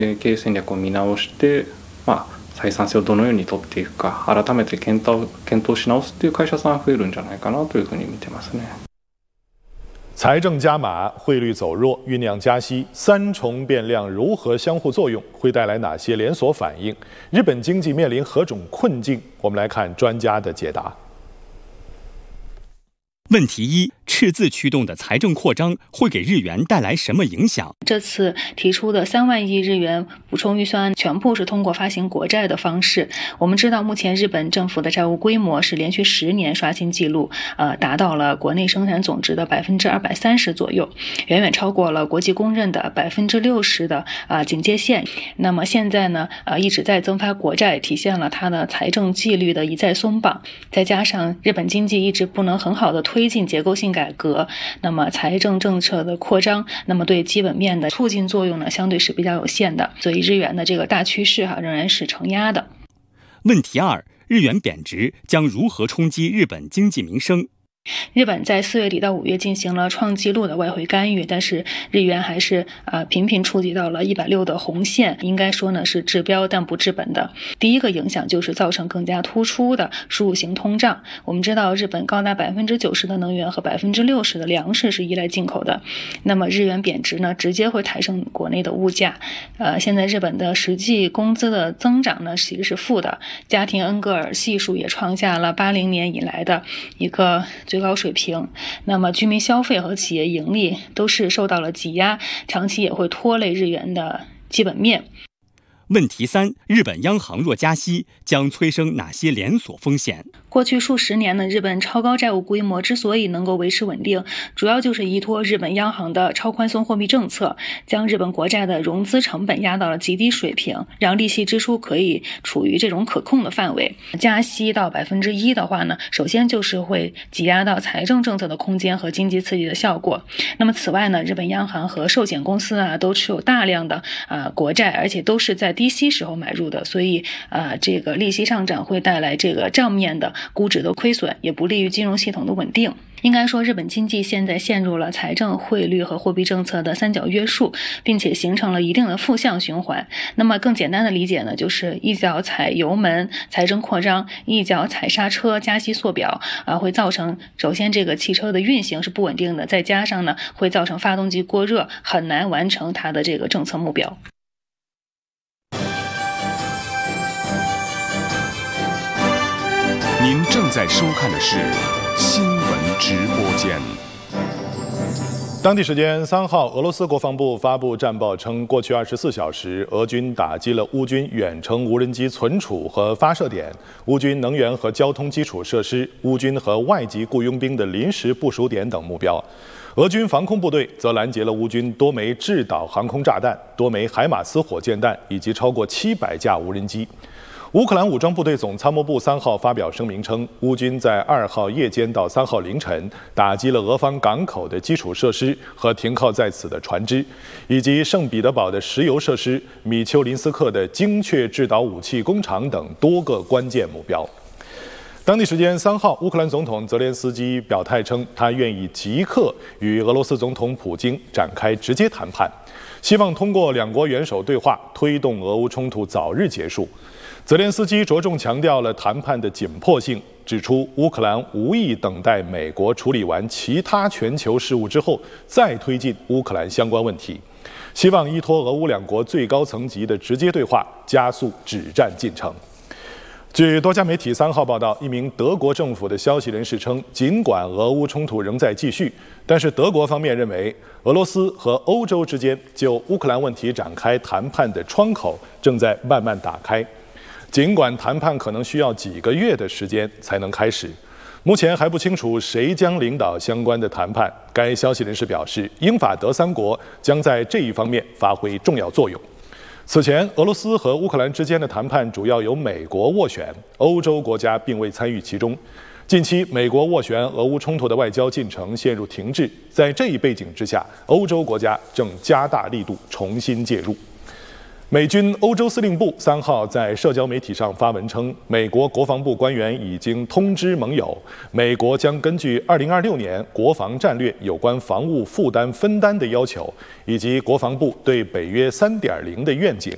経営戦略を見直して、採算性をどのように取っていくか、改めて検討し直すっていう会社さん増えるんじゃないかなというふうに見てますね。 财政加码、汇率走弱、酝酿加息，三重变量如何相互作用，会带来哪些连锁反应？日本经济面临何种困境？我们来看专家的解答。 问题一：赤字驱动的财政扩张会给日元带来什么影响？ 这次提出的3万亿日元补充预算案全部是通过发行国债的方式。我们知道，目前日本政府的债务规模是连续10年刷新纪录，达到了国内生产总值的230%左右，远远超过了国际公认的60%的警戒线。那么现在呢，一直在增发国债，体现了它的财政纪律的一再松绑。再加上日本经济一直不能很好的推进结构性改革，那么财政政策的扩张，那么对基本面的促进作用呢，相对是比较有限的。所以日元的这个大趋势仍然是承压的。 问题二：日元贬值将如何冲击日本经济民生？ 日本在4月底到5月进行了创纪录的外汇干预，但是日元还是频频触及到了160的红线，应该说呢是治标但不治本的。第一个影响就是造成更加突出的输入型通胀。我们知道日本高达90%的能源和60%的粮食是依赖进口的，那么日元贬值呢，直接会抬升国内的物价。现在日本的实际工资的增长呢其实是负的，家庭恩格尔系数也创下了80年以来的一个最高水平，那么居民消费和企业盈利都是受到了挤压，长期也会拖累日元的基本面。 问题三：日本央行若加息，将催生哪些连锁风险？ 过去数十年呢，日本超高债务规模之所以能够维持稳定，主要就是依托日本央行的超宽松货币政策，将日本国债的融资成本压到了极低水平，让利息支出可以处于这种可控的范围。加息到1%的话呢，首先就是会挤压到财政政策的空间和经济刺激的效果。那么此外呢，日本央行和寿险公司都持有大量的国债，而且都是在低息时候买入的，所以这个利息上涨会带来这个账面的估值的亏损，也不利于金融系统的稳定。应该说，日本经济现在陷入了财政、汇率和货币政策的三角约束，并且形成了一定的负向循环。那么更简单的理解呢，就是一脚踩油门，财政扩张；一脚踩刹车，加息缩表，会造成首先这个汽车的运行是不稳定的，再加上呢，会造成发动机过热，很难完成它的这个政策目标。 您正在收看的是新闻直播间。 当地时间3号，俄罗斯国防部发布战报称，过去24小时，俄军打击了乌军远程无人机存储和发射点、乌军能源和交通基础设施、乌军和外籍雇佣兵的临时部署点等目标。俄军防空部队则拦截了乌军多枚制导航空炸弹、多枚海马斯火箭弹以及超过700架无人机。乌克兰武装部队总参谋部3号发表声明称，乌军在2号夜间到3号凌晨打击了俄方港口的基础设施和停靠在此的船只，以及圣彼得堡的石油设施、米丘林斯克的精确制导武器工厂等多个关键目标。当地时间3号，乌克兰总统泽连斯基表态称，他愿意即刻与俄罗斯总统普京展开直接谈判，希望通过两国元首对话推动俄乌冲突早日结束。泽连斯基着重强调了谈判的紧迫性，指出乌克兰无意等待美国处理完其他全球事务之后再推进乌克兰相关问题，希望依托俄乌两国最高层级的直接对话，加速止战进程。据多家媒体3号报道，一名德国政府的消息人士称，尽管俄乌冲突仍在继续，但是德国方面认为，俄罗斯和欧洲之间就乌克兰问题展开谈判的窗口正在慢慢打开。尽管谈判可能需要几个月的时间才能开始，目前还不清楚谁将领导相关的谈判。该消息人士表示，英法德3国将在这一方面发挥重要作用。此前，俄罗斯和乌克兰之间的谈判主要由美国斡旋，欧洲国家并未参与其中。近期，美国斡旋俄乌冲突的外交进程陷入停滞，在这一背景之下，欧洲国家正加大力度重新介入。美军欧洲司令部3号在社交媒体上发文称，美国国防部官员已经通知盟友，美国将根据2026年国防战略有关防务负担分担的要求，以及国防部对北约3.0的愿景，